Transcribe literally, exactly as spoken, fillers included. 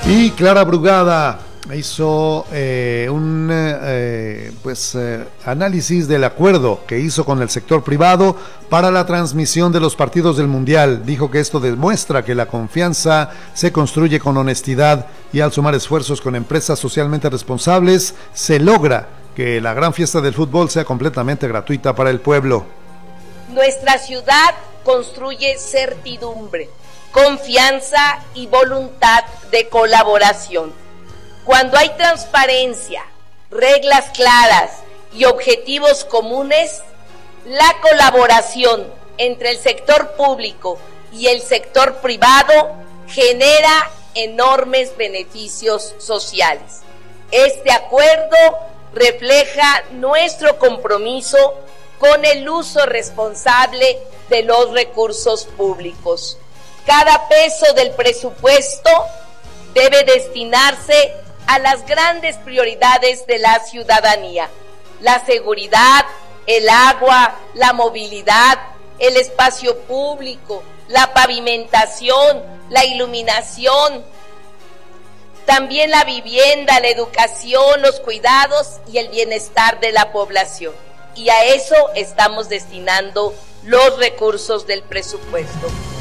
Y Clara Brugada hizo eh, un eh, pues eh, análisis del acuerdo que hizo con el sector privado para la transmisión de los partidos del Mundial. Dijo que esto demuestra que la confianza se construye con honestidad y al sumar esfuerzos con empresas socialmente responsables se logra que la gran fiesta del fútbol sea completamente gratuita para el pueblo. Nuestra ciudad construye certidumbre, confianza y voluntad de colaboración. Cuando hay transparencia, reglas claras y objetivos comunes, la colaboración entre el sector público y el sector privado genera enormes beneficios sociales. Este acuerdo refleja nuestro compromiso con el uso responsable de los recursos públicos. Cada peso del presupuesto debe destinarse a las grandes prioridades de la ciudadanía: la seguridad, el agua, la movilidad, el espacio público, la pavimentación, la iluminación, también la vivienda, la educación, los cuidados y el bienestar de la población. Y a eso estamos destinando los recursos del presupuesto.